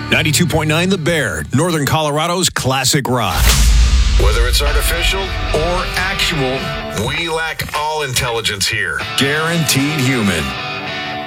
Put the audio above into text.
92.9 The Bear, Northern Colorado's classic rock. Whether it's artificial or actual, we lack all intelligence here. Guaranteed human.